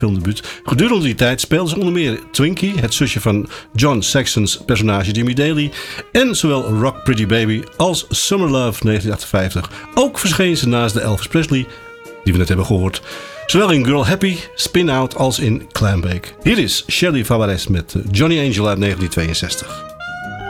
filmdebuut. Gedurende die tijd speelde ze onder meer Twinkie, het zusje van John Saxons personage Jimmy Daly, en zowel Rock Pretty Baby als Summer Love 1958. Ook verscheen ze naast de Elvis Presley, die we net hebben gehoord, zowel in Girl Happy, Spin Out als in Clambake. Hier is Shelley Fabares met Johnny Angel uit 1962.